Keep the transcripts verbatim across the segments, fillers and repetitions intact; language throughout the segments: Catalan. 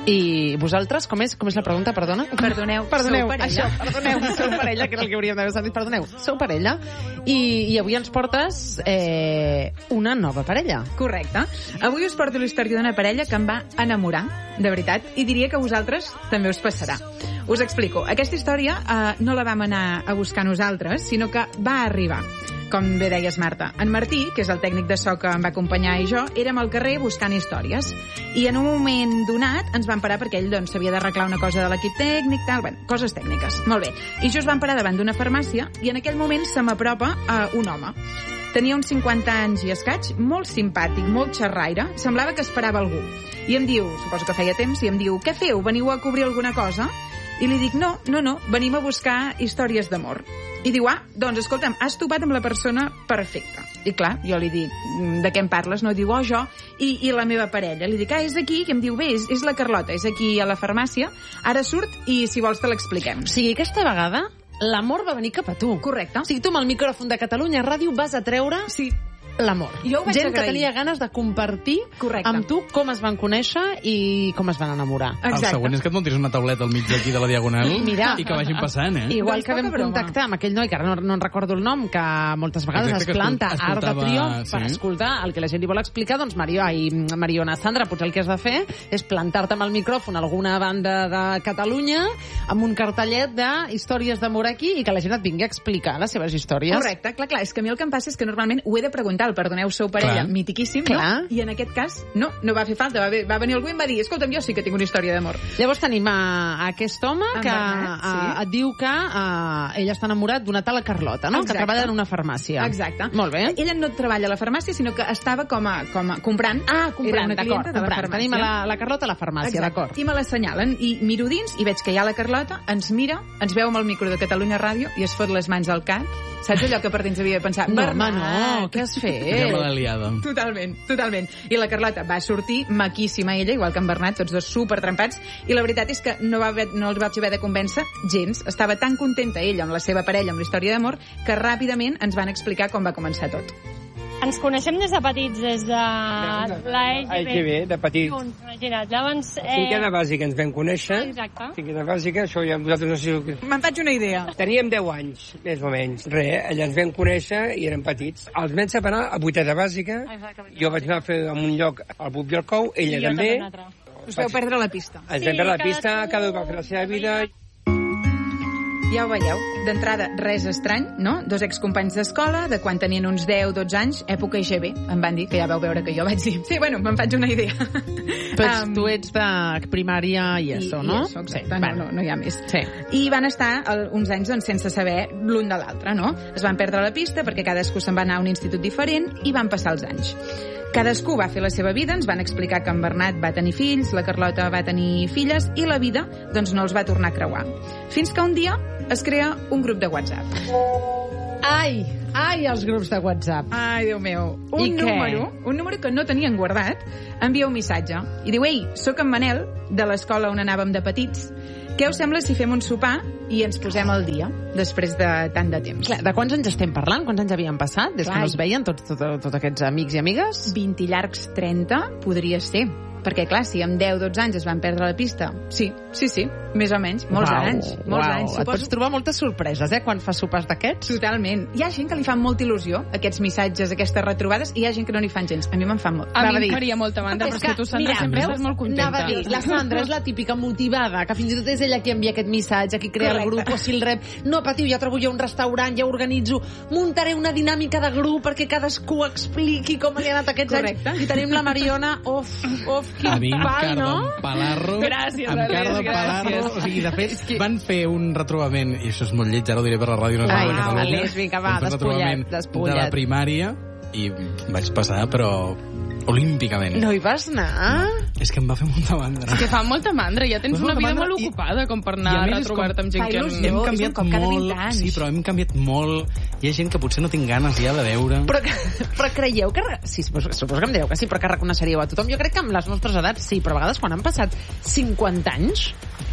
I vosaltres, com és, com és la pregunta, perdona? Perdoneu, perdoneu sou parella? Això, perdoneu, sou parella, que és el que hauríem d'haver sentit. Perdoneu, sou parella. I, i avui ens portes eh, una nova parella. Correcte. Avui us porto la història d'una parella que em va enamorar, de veritat, i diria que a vosaltres també us passarà. Us explico. Aquesta història eh, no la vam anar a buscar nosaltres, sinó que va arribar. Com bé deies, Marta. En Martí, que és el tècnic de so que em va acompanyar, i jo érem al carrer buscant històries. I en un moment donat ens vam parar perquè ell doncs, s'havia d'arreglar una cosa de l'equip tècnic, tal, bueno, coses tècniques. Molt bé. I jo es vam parar davant d'una farmàcia i en aquell moment se m'apropa uh, un home. Tenia uns cinquanta anys i escaig, molt simpàtic, molt xerraire, semblava que esperava algú. I em diu, suposo que feia temps, i em diu, què feu? Veniu a cobrir alguna cosa? I li dic, no, no, no, venim a buscar històries d'amor. I diu, ah, doncs, escolta'm, has topat amb la persona perfecta. I clar, jo li dic, de què em parles? No, diu, oh, jo i, i la meva parella. Li dic, ah, és aquí, que em diu, bé, és, és la Carlota, és aquí a la farmàcia, ara surt i si vols te l'expliquem. O sigui, aquesta vegada l'amor va venir cap a tu. Correcte. O sigui, tu amb el micròfon de Catalunya Ràdio vas a treure... Sí. L'amor. Jo ho vaig Gent agrair. que tenia ganes de compartir Correcte. amb tu com es van conèixer i com es van enamorar. Exacte. El següent és que et muntis una tauleta al mig d'aquí de la Diagonal Mira. i que vagin passant, eh? Igual Doncs que vam poca broma. contactar amb aquell noi, que ara no, no en recordo el nom, que moltes vegades Exacte, es que planta escol- Art de escoltava, Triomf per sí. escoltar el que la gent li vol explicar, doncs Mario, ai, Mariona Sandra, potser el que has de fer és plantar-te amb el micròfon a alguna banda de Catalunya amb un cartellet de històries d'amor aquí i que la gent et vingui a explicar les seves històries. Correcte, clar, clar, és que a mi el que em passa és que normalment ho he de preguntar, el perdoneu, sou parella, Clar. mitiquíssim, Clar. no? I en aquest cas, no, no va fer falta, va, ve- va venir algú i em va dir, escolta'm, jo sí que tinc una història d'amor. Llavors tenim a, a aquest home En que Bernat, sí. a, et diu que a, ell està enamorat d'una tal Carlota, no? Exacte. Que treballa en una farmàcia. Exacte. Molt bé. Ella no treballa a la farmàcia, sinó que estava com a, com a comprant. Ah, comprant, Era una d'acord, clienta de la comprant. farmàcia. Tenim a la, la Carlota a la farmàcia, Exacte. d'acord. I me l'assenyalen, i miro dins, i veig que hi ha la Carlota, ens mira, ens veu amb el micro de Catalunya Ràdio i es fot les mans al cap. Saps allò que per dins havia de pensar? No, home, Bernat. no, què has fet? Ja l'ha liada. Totalment, totalment. I la Carlota va sortir maquíssima ella, igual que en Bernat, tots dos super trempats, i la veritat és que no, va haver, no els vaig haver de convèncer gens. Estava tan contenta ella amb la seva parella, amb la història d'amor, que ràpidament ens van explicar com va començar tot. Ens coneixem des de petits, des de la E G B. E G B, de petits. Imagina't, llavors... Cinquena bàsica ens vam conèixer. Exacte. Cinquena bàsica, això ja vosaltres no sé... Me'n faig una idea. Teníem deu anys, més o menys. Re, allà ens vam conèixer i érem petits. Els vam separar a vuitena bàsica. Exactament. Jo vaig anar a fer en un lloc al Bub i el Cou, ella I jo també. també un altre. Us vau perdre la pista. Ens Sí, vam perdre la cadascú- pista, cada un va fer la seva vida. Ja ho veieu, d'entrada res estrany, no? Dos excompanys d'escola, de quan tenien uns deu dotze anys, època I G B, em van dir, que ja vau veure que jo vaig dir. Sí, bueno, me'n faig una idea. Però ets, Um, tu ets de primària i eso, no? I eso, exacte, Sí, no, bueno. no, no hi ha més. Sí. I van estar el, uns anys doncs, sense saber l'un de l'altre, no? Es van perdre la pista perquè cadascú se'n va anar a un institut diferent i van passar els anys. Cadascú va fer la seva vida, ens van explicar que en Bernat va tenir fills, la Carlota va tenir filles, i la vida doncs, no els va tornar a creuar. Fins que un dia es crea un grup de WhatsApp. Ai, ai, els grups de WhatsApp. Ai, Déu meu. Un I què? número, un número que no tenien guardat, envia un missatge. I diu, ei, sóc en Manel, de l'escola on anàvem de petits. Què us sembla si fem un sopar i ens posem al dia, després de tant de temps? Clar, de quants anys estem parlant? Quants anys havien passat des Clar. que no es veien tots, tots, tots aquests amics i amigues? vint i llargs trenta podria ser. Perquè, clar, si amb deu dotze anys es van perdre la pista, sí, sí, sí, més o menys, molts Uau, anys, molts uau. anys, Et pots trobar moltes sorpreses, eh, quan fas sopars d'aquests? Totalment. Hi ha gent que li fa molta il·lusió, aquests missatges, aquestes retrobades, i hi ha gent que no n'hi fan gens. A mi me'n fan molt. A Anava mi a dir- em faria molta mandra, però és que tu, Sandra, mira, sempre veus? estàs molt contenta. Anava a dir, la Sandra és la típica motivada, que fins i tot és ella qui envia aquest missatge, qui crea Correcte. el grup, o si el rep. No patiu, ja trobo jo un restaurant, ja organitzo, muntaré una dinàmica de grup perquè cadascú expliqui com li ha anat aquests Correcte. anys. I tenim la Mariona, of, of, A quin mi em pal, carda no? un palarro. Gràcies, em Ernest, carda un palarro. gràcies. O sigui, de fet, van fer un retrobament, i això és molt lleig, ara ho diré per la Ràdio Nacional Ai, de Catalunya. Ernest, vinga, va, Van fer un despullet, retrobament despullet. de la primària, i vaig passar, però olímpicament. No hi vas anar? És que em va fer molta mandra. És que fa molta mandra, ja tens Fa una molta vida mandra molt i- ocupada com per anar i a a més és retrobar-te com- amb gent fa que... il·lusió. Hem és un canviat cop cada vint molt, anys. sí, però hem canviat molt. Hi ha gent que potser no tinc ganes ja de veure. Però, que- però creieu que... re- Sí, suposo, suposo que em direu que sí, però que reconeixeríeu a tothom. Jo crec que amb les nostres edats sí, però a vegades quan han passat cinquanta anys,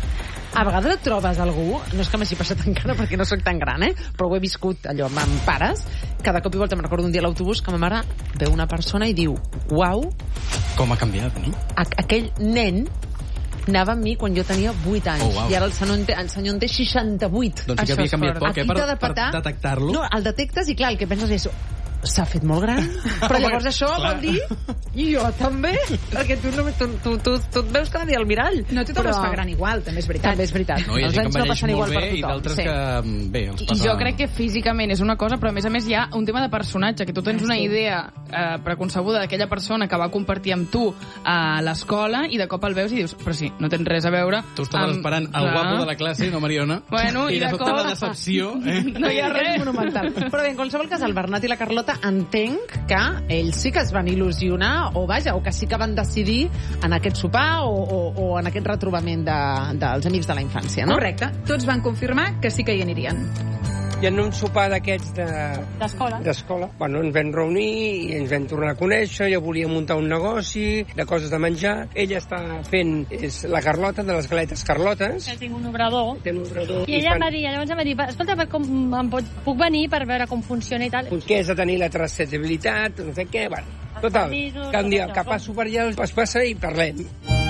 a vegades et trobes algú, no és que m'hagi passat encara perquè no sóc tan gran, eh? Però ho he viscut allò amb, amb pares, que de cop i volta me'n recordo un dia a l'autobús que ma mare veu una persona i diu, uau, Com ha canviat, no? aquell nen anava amb mi quan jo tenia vuit anys. Oh, wow. I ara el senyor en té, el senyor en té seixanta-vuit. Doncs sí que Això havia és canviat fort. poc, eh, A per, fi de per petar. detectar-lo. No, el detectes i clar, el que penses és s'ha fet molt gran, però llavors això clar. vol dir i jo també, perquè tu, no, tu, tu, tu, tu et veus cada dia al mirall. No tothom però... es fa gran igual, també és veritat. També és veritat. No, hi ha Els gent que anys no envelleix passen igual molt per bé i tothom. d'altres Sí. que, bé, els I passa... jo crec que físicament és una cosa, però a més a més hi ha un tema de personatge, que tu tens una idea eh, preconcebuda d'aquella persona que va compartir amb tu a l'escola i de cop el veus i dius, però sí, no tens res a veure... Tu estaves amb- esperant el Clar. guapo de la classe, no Mariona? Bueno, I i de de sobte cop- la decepció... Eh? No hi ha És res. monumental. Però bé, en qualsevol cas, el Bernat i la Carlota entenc que ells sí que es van il·lusionar, o vaja, o que sí que van decidir en aquest sopar o, o, o en aquest retrobament de, dels amics de la infància, no? Correcte. Tots van confirmar que sí que hi anirien. I en un sopar d'aquests de... D'escola. d'escola, bueno, ens vam reunir i ens vam tornar a conèixer, jo volia muntar un negoci de coses de menjar, ella està fent és la Carlota, de les galetes Carlotes, Que tinc un obrador. té un obrador I ella em va dir, llavors em va dir, escolta, per com em pot, puc venir per veure com funciona i tal. què és de tenir la traçabilitat, no sé què, bueno, total, permisos, que un dia tot que això. passo per allà es passa i parlem.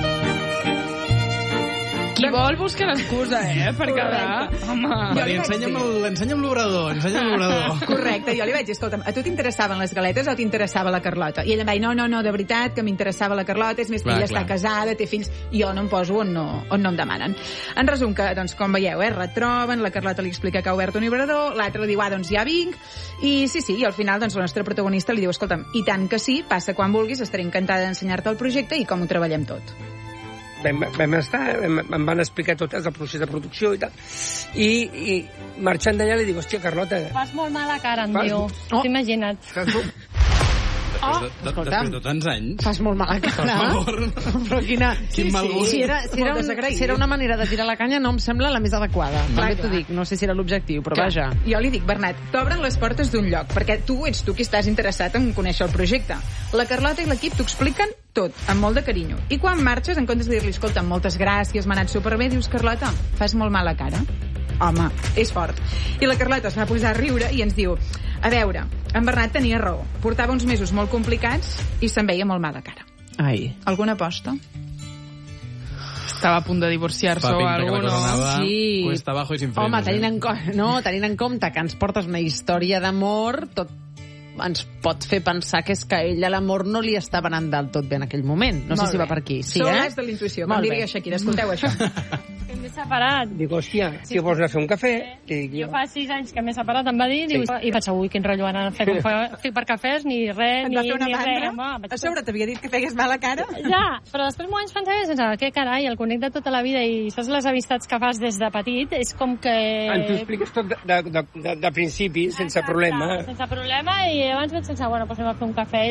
Qui vol busca l'excusa, eh, per quedar. Home. Va dir, ensenya'm el- ensenya'm l'obrador, ensenya'm l'obrador. Correcte, jo li vaig dir, escolta'm, a tu t'interessaven les galetes o t'interessava la Carlota? I ella em va dir, no, no, no, de veritat, que m'interessava la Carlota, és més que Clar, ella clar. està casada, té fills, i jo no em poso on no, on no em demanen. En resum, que, doncs, com veieu, eh, retroben, la Carlota li explica que ha obert un obrador, l'altre li diu, ah, doncs ja vinc, i sí, sí, i al final, doncs, la nostra protagonista li diu, escolta'm, i tant que sí, passa quan vulguis, estaré encantada d'ensenyar-te el projecte i com ho treballem tot. Vam, vam estar, vam, em van explicar tot el procés de producció i tal, i, i marxant d'allà li dic, hòstia, Carlota, Fas molt mala cara, em Fas- diu. Oh. T'imagina't. saps? Oh, Després de, de, escolta'm. després de tants anys... Fas molt mala cara. Per favor. Però quina... Quin mal gust. Si era, si, era Molt un, desagraït. si era una manera de tirar la canya, no em sembla la més adequada. Clar, També t'ho clar. dic, no sé si era l'objectiu, però Clar, vaja. Jo li dic, Bernat, t'obren les portes d'un lloc, perquè tu ets tu qui estàs interessat en conèixer el projecte. La Carlota i l'equip t'ho expliquen tot, amb molt de carinyo. I quan marxes, en comptes de dir-li, escolta, moltes gràcies, m'ha anat superbé, dius, Carlota, fas molt mala cara. Home, és fort. I la Carlota es va posar a riure i ens diu, a veure, en Bernat tenia raó. Portava uns mesos molt complicats i se'n veia molt mala cara. Ai. Alguna aposta? Estava a punt de divorciar-se Fa o pinta que la alguna cosa cosa. anava Sí. cuesta abajo i sin frenos. Home, tenint eh? en, co no, tenint en compte que ens portes una història d'amor, tot ens pot fer pensar que és que a ella l'amor no li estava anant del tot bé en aquell moment. No Molt sé si bé. va per aquí. Sí, Sou eh? l'as de l'intuïció, com Molt diria bé. Shakira. Escolteu això. Que m'he separat. Dic, hòstia, si vols anar a fer un cafè, li dic Jo jo. fa sis anys que m'he separat, em va dir, sí. I vaig, ui, quin rotllo anar a fer, fer per cafès, ni res, Et ni, va fer una ni res. mandra? Home, vaig A sobre t'havia dit que fegues mala cara? Ja, però després m'ho vaig pensar i pensava, què carai, el conec de tota la vida i saps les amistats que fas des de petit, és com que... Ens ho expliques tot de, de, de, de, de principi, sense Exacte, problema. Sense problema, i abans vaig pensar, bueno, doncs anem a fer un cafè.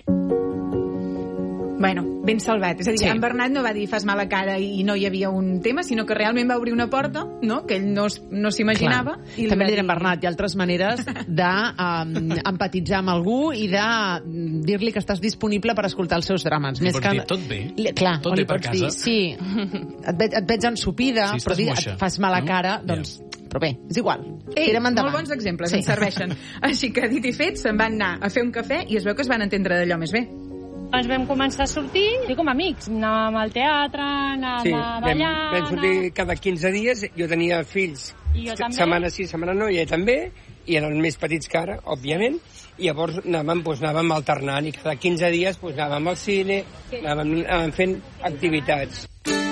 Bueno, ben salvat. És a dir, Sí. sí. en Bernat no va dir fas mala cara i no hi havia un tema, sinó que realment va obrir una porta, no?, que ell no, es- no s'imaginava. Clar. I li També va li direm, dir- Bernat, hi ha altres maneres d'empatitzar um, amb algú i de mm, dir-li que estàs disponible per escoltar els seus drames. Li pots dir, tot bé? Li, clar, Tot o li bé per pots dir, casa? sí, et, veig, et veig ensopida, Sí, però estàs dir, moixa, et fas mala no? cara, Ja. doncs... Però bé, és igual. Ei, Tirem endavant. molt bons exemples, Sí. ens serveixen. Així que, dit i fet, se'n van anar a fer un cafè i es veu que es van entendre d'allò més bé. Ens vam començar a sortir, i com amics, anàvem al teatre, anàvem Sí, a vam, ballar... vam sortir cada quinze dies, jo tenia fills I jo també. setmana sí, setmana no, i ella també, i eren més petits que ara, òbviament, i llavors anàvem, doncs, anàvem alternant, i cada quinze dies doncs, anàvem al cine, anàvem, anàvem fent activitats.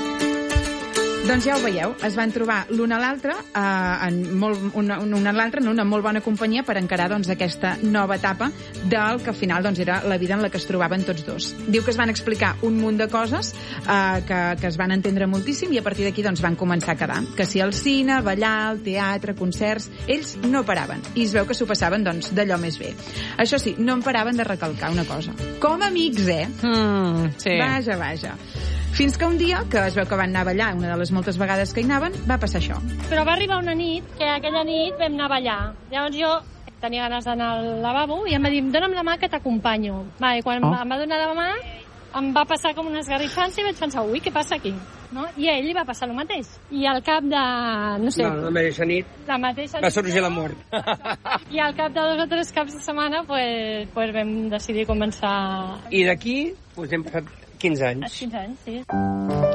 Doncs ja ho veieu, es van trobar l'un a l'altre eh, en molt, una, una a l'altra en una molt bona companyia per encarar doncs, aquesta nova etapa del que al final doncs, era la vida en la que es trobaven tots dos. Diu que es van explicar un munt de coses eh, que, que es van entendre moltíssim i a partir d'aquí doncs, van començar a quedar. Que si al cine, ballar, al teatre, concerts... Ells no paraven i es veu que s'ho passaven doncs, d'allò més bé. Això sí, no en paraven de recalcar una cosa. Com a amics, eh? Mm, sí. Vaja, vaja. Fins que un dia, que es veu que van anar a ballar, una de les moltes vegades que hi anaven, va passar això. Però va arribar una nit, que aquella nit vam anar a ballar. Llavors jo tenia ganes d'anar al lavabo i em va dir, dona'm la mà que t'acompanyo. Va, i quan Oh. em va donar la mà, em va passar com una esgarrifança i vaig pensar, ui, què passa aquí? No? I a ell li va passar el mateix. I al cap de, no sé, No, la mateixa nit la mateixa... va sorgir l'amor. I al cap de dos o tres caps de setmana pues, pues vam decidir començar I d'aquí doncs, hem passat quinze a anys. quinze anys, sí.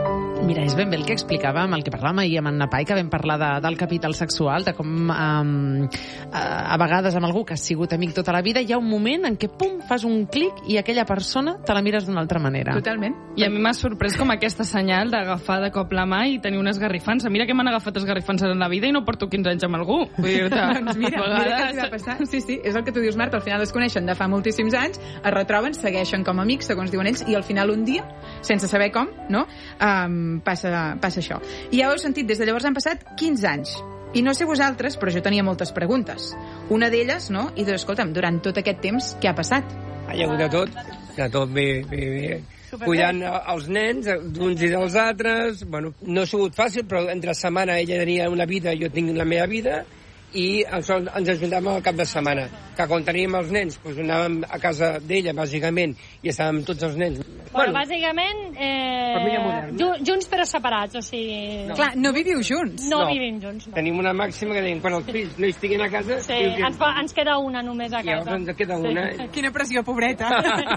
Mira, és ben bé el que explicàvem, el que parlàvem ahir amb en Napai, que vam parlar de, del capital sexual, de com um, a, a vegades amb algú que has sigut amic tota la vida, hi ha un moment en què, pum, fas un clic i aquella persona te la mires d'una altra manera. Totalment. I a mi m'ha sorprès com aquesta senyal d'agafar de cop la mà i tenir una esgarrifança. Mira que m'han agafat esgarrifances en la vida i no porto quinze anys amb algú. Vull dir-te, doncs mira, vegades... mira què els va passar. Sí, sí, és el que tu dius, Marta, al final es coneixen de fa moltíssims anys, es retroben, segueixen com a amics, segons diuen ells, i al final un dia, sense saber com, no? Um, passa, passa això. I ja ho heu sentit, des de llavors han passat quinze anys. I no sé vosaltres, però jo tenia moltes preguntes. Una d'elles, no? I dius, escolta'm, durant tot aquest temps, què ha passat? Hi ha hagut de tot, de tot bé, bé, bé. Cuidant els nens, d'uns i dels altres. Bueno, no ha sigut fàcil, però entre setmana ella tenia una vida, jo tinc la meva vida, i ens, ens ajuntàvem al cap de setmana. Que quan teníem els nens, doncs anàvem a casa d'ella, bàsicament, i estàvem tots els nens. Bueno, bueno bàsicament, eh, junts però separats, o sigui... No. Clar, no viviu junts. No, no vivim junts, no. Tenim una màxima que dèiem, quan els fills no hi estiguin a casa... Sí, ens, ens queda una només a casa. I llavors ens queda una. Sí. Quina pressió, pobreta.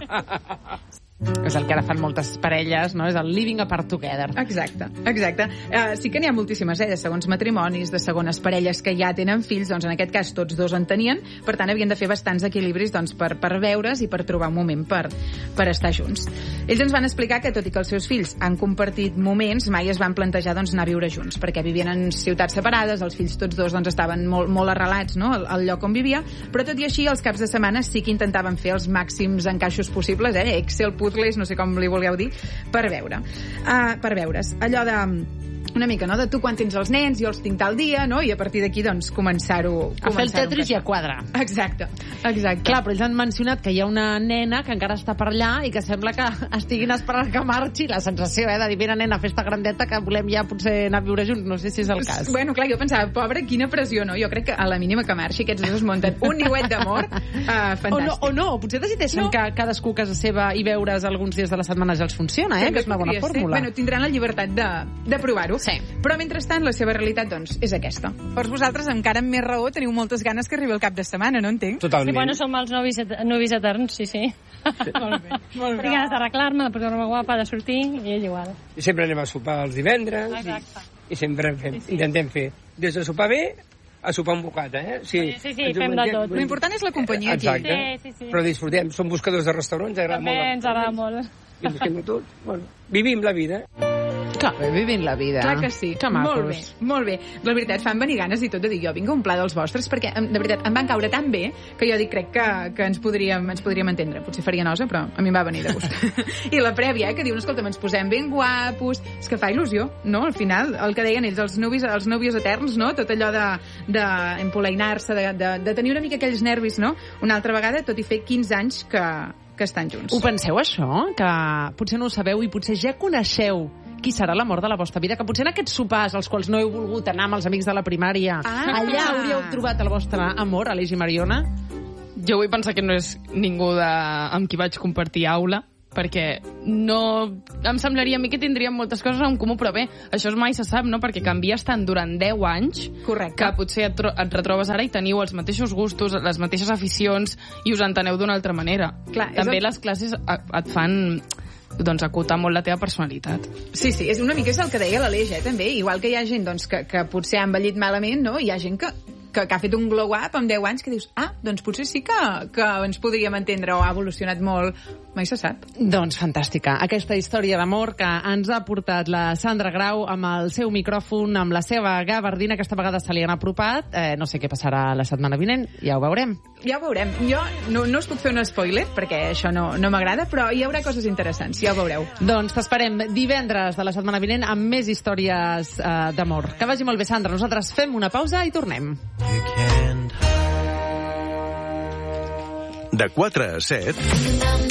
És el que ara fan moltes parelles, no? És el living apart together. Exacte, exacte. Uh, sí que n'hi ha moltíssimes, eh, de segons matrimonis, de segones parelles que ja tenen fills, doncs en aquest cas tots dos en tenien, per tant havien de fer bastants equilibris doncs, per, per veure's i per trobar un moment per, per estar junts. Ells ens van explicar que tot i que els seus fills han compartit moments, mai es van plantejar doncs, anar a viure junts, perquè vivien en ciutats separades, els fills tots dos doncs, estaven molt, molt arrelats, no?, al, al lloc on vivia, però tot i així els caps de setmana sí que intentaven fer els màxims encaixos possibles, eh, Excel, puzzles, no sé com li vulgueu dir, per veure. Uh, per veure's. Allò de... una mica, no?, de tu quan tens els nens, jo els tinc tal dia, no?, i a partir d'aquí, doncs, començar-ho... A fer el Tetris i a quadre. Exacte, exacte. Clar, però ells han mencionat que hi ha una nena que encara està per allà i que sembla que estiguin esperant que marxi, la sensació, eh, de dir, mira, nena, festa grandeta, que volem ja potser anar a viure junts, no sé si és el cas. Bueno, clar, jo pensava, pobra, quina pressió, no? Jo crec que a la mínima que marxi, aquests dos es munten un niuet d'amor uh, fantàstic. O no, o no, potser decideixen no. que cadascú a casa seva i veure's alguns dies de la setmana ja els funciona, eh, que és una bona fórmula. Bueno, tindran la llibertat de, de provar-ho. Sí. Però mentrestant, la seva realitat, doncs, és aquesta. Per vosaltres, encara amb més raó, teniu moltes ganes que arribi el cap de setmana, no entenc? Totalment. Sí, bueno, som els novis, novis eterns, sí, sí. sí. Molt bé. Molt bé. Tinc ganes d'arreglar-me, de posar-me guapa, de sortir, i ell igual. I sempre anem a sopar els divendres. Exacte. I, i sempre fem, sí, sí. intentem fer des de sopar bé a sopar un bocata, eh? Sí, sí, sí, fem de tot. L'important és la companyia aquí. Exacte. Sí, sí, sí. Però disfrutem, som buscadors de restaurants, agrada molt. També ens agrada molt. I busquem tot. Bueno, vivim la vida. Clar, vivint la vida. Clar que sí. Que molt bé, molt bé. La veritat, fan venir ganes i tot de dir, jo vinc a un pla dels vostres, perquè, de veritat, em van caure tan bé que jo dic, crec que, que ens, podríem, ens podríem entendre. Potser faria nosa, però a mi em va venir de gust. I la prèvia, eh, que diuen, escolta, ens posem ben guapos, és que fa il·lusió, no? Al final, el que deien ells, els novis, els nòvios eterns, no? Tot allò de, de empolainar-se, de, de, de tenir una mica aquells nervis, no? Una altra vegada, tot i fer quinze anys que, que estan junts. Ho penseu, això? Que potser no ho sabeu i potser ja coneixeu qui serà l'amor de la vostra vida, que potser en aquests sopars als quals no heu volgut anar amb els amics de la primària, ah. allà hauríeu trobat el vostre amor, Aleix i Mariona? Jo vull pensar que no és ningú de... amb qui vaig compartir aula, perquè no... em semblaria a mi que tindríem moltes coses en comú, però bé, això mai se sap, no?, perquè canvies tant durant deu anys. Correcte. Que potser et, et retrobes ara i teniu els mateixos gustos, les mateixes aficions, i us enteneu d'una altra manera. Clar, també el... les classes et fan... doncs acotar molt la teva personalitat. Sí, sí, és una mica és el que deia l'Aleix, eh, també. Igual que hi ha gent doncs, que, que potser ha envellit malament, no? Hi ha gent que, que, que ha fet un glow up amb deu anys que dius, ah, doncs potser sí que, que ens podríem entendre o ha evolucionat molt. Mai se sap. Doncs fantàstica. Aquesta història d'amor que ens ha portat la Sandra Grau amb el seu micròfon, amb la seva gabardina, aquesta vegada se li han apropat. Eh, no sé què passarà la setmana vinent, ja ho veurem. Ja ho veurem. Jo no, no us puc fer un spoiler, perquè això no, no m'agrada, però hi haurà coses interessants, ja ho veureu. Doncs t'esperem divendres de la setmana vinent amb més històries eh, d'amor. Que vagi molt bé, Sandra. Nosaltres fem una pausa i tornem. De quatre a set...